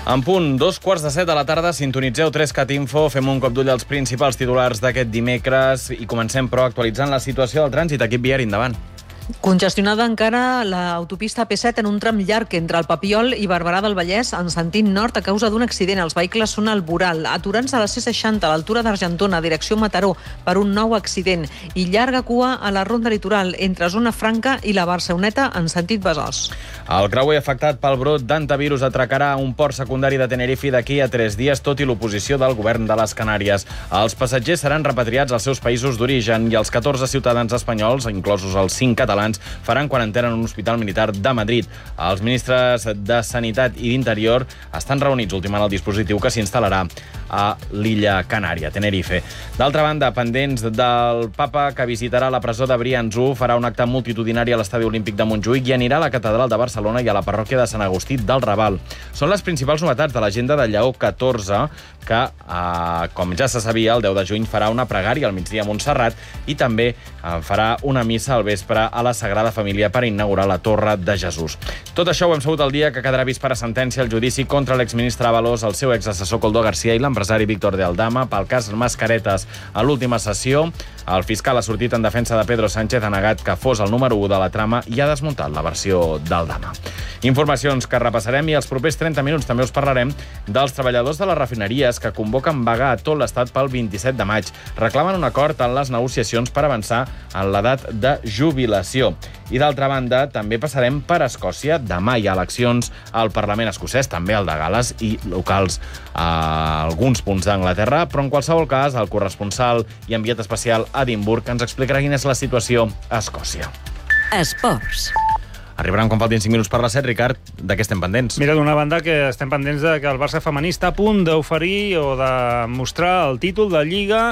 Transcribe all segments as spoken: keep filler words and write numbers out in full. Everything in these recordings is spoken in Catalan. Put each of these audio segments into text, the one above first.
En punt, dos quarts de set de la tarda, sintonitzeu tres cat info, fem un cop d'ull als principals titulars d'aquest dimecres i comencem, però, actualitzant la situació del trànsit. Equip viari, endavant. Congestionada encara l'autopista P set en un tram llarg entre el Papiol i Barberà del Vallès en sentit nord a causa d'un accident. Els vehicles són al voral, aturant-se a la C seixanta a l'altura d'Argentona, direcció Mataró, per un nou accident. I llarga cua a la ronda litoral entre Zona Franca i la Barceloneta en sentit Besòs. El creuer afectat pel brot d'antivirus atracarà un port secundari de Tenerife d'aquí a tres dies, tot i l'oposició del govern de les Canàries. Els passatgers seran repatriats als seus països d'origen i els catorze ciutadans espanyols, inclosos els cinc catalans, faran quarantena en un hospital militar de Madrid. Els ministres de Sanitat i d'Interior estan reunits ultimant el dispositiu que s'instal·larà a l'illa Canària, Tenerife. D'altra banda, pendents del papa que visitarà la presó de Briançó, farà un acte multitudinari a l'Estadi Olímpic de Montjuïc i anirà a la Catedral de Barcelona i a la parròquia de Sant Agustí del Raval. Són les principals novetats de l'agenda de Lleó catorze, que, eh, com ja se sabia, el deu de juny farà una pregària al migdia a Montserrat i també eh, farà una missa al vespre a la Sagrada Família per inaugurar la Torre de Jesús. Tot això ho hem sabut el dia que quedarà vist per a sentència el judici contra l'exministre Ábalos, el seu exassessor Koldo García i l'empresari Víctor de Aldama pel cas Mascaretes. A l'última sessió, el fiscal ha sortit en defensa de Pedro Sánchez, ha negat que fos el número u de la trama i ha desmuntat la versió d'Aldama. Informacions que repassarem i els propers trenta minuts també us parlarem dels treballadors de les refineries que convoquen vaga a tot l'estat pel vint-i-set de maig. Reclamen un acord en les negociacions per avançar en l'edat de jubilació. I d'altra banda, també passarem per Escòcia. Demà hi ha eleccions al Parlament escocès, també al de Gales i locals a alguns punts d'Anglaterra, però en qualsevol cas el corresponsal i enviat especial a Edimburg ens explicarà quina és la situació a Escòcia. Esports. Arribaran quan faltin cinc minuts per les set, Ricard. De què estem pendents? Mira, d'una banda que estem pendents de que el Barça femení està a punt d'oferir o de mostrar el títol de Lliga.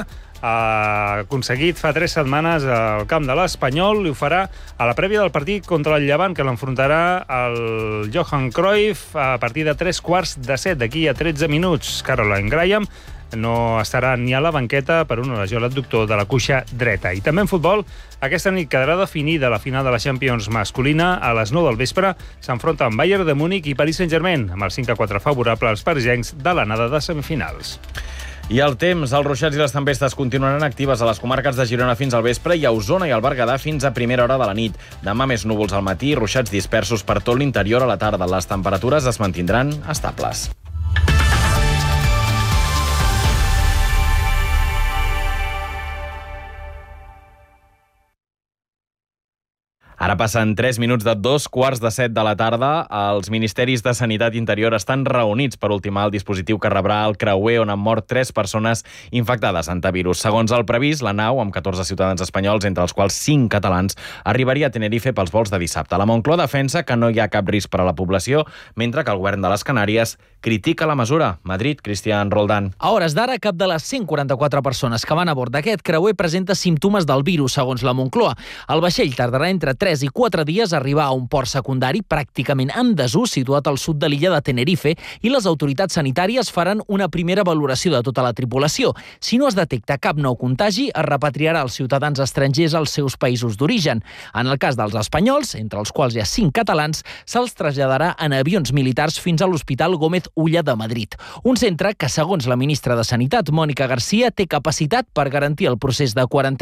Ha aconseguit fa tres setmanes al camp de l'Espanyol i ho farà a la prèvia del partit contra el Llevant, que l'enfrontarà el Johan Cruyff a partir de tres quarts de set, d'aquí a tretze minuts. Caroline Graham no estarà ni a la banqueta per una lesió a l'adductor de la cuixa dreta. I també en futbol, aquesta nit quedarà definida la final de la Champions masculina. A les nou del vespre s'enfronta amb Bayern de Múnich i Paris Saint-Germain, amb el cinc a quatre favorable als parisencs de l'anada de semifinals. I el temps, els ruixats i les tempestes continuaran actives a les comarques de Girona fins al vespre i a Osona i al Berguedà fins a primera hora de la nit. Demà més núvols al matí i ruixats dispersos per tot l'interior a la tarda. Les temperatures es mantindran estables. Ara passen tres minuts de dos quarts de set de la tarda. Els ministeris de Sanitat i Interior estan reunits per ultimar el dispositiu que rebrà el creuer on han mort tres persones infectades amb antivirus. Segons el previst, la nau, amb catorze ciutadans espanyols, entre els quals cinc catalans, arribaria a Tenerife pels vols de dissabte. La Moncloa defensa que no hi ha cap risc per a la població, mentre que el govern de les Canàries critica la mesura. Madrid, Cristian Roldán. A hores d'ara, cap de les cent quaranta-quatre persones que van a bord d'aquest creuer presenta símptomes del virus, segons la Moncloa. El vaixell tardarà entre tres i quatre dies a arribar a un port secundari pràcticament en desús situat al sud de l'illa de Tenerife i les autoritats sanitàries faran una primera valoració de tota la tripulació. Si no es detecta cap nou contagi, es repatriarà els ciutadans estrangers als seus països d'origen. En el cas dels espanyols, entre els quals hi ha cinc catalans, se'ls traslladarà en avions militars fins a l'Hospital Gómez Ulla de Madrid. Un centre que, segons la ministra de Sanitat, Mònica García, té capacitat per garantir el procés de quarantena